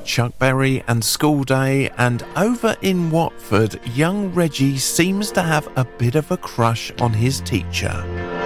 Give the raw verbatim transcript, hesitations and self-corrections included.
Chuck Berry and School Day, and over in Watford, young Reggie seems to have a bit of a crush on his teacher.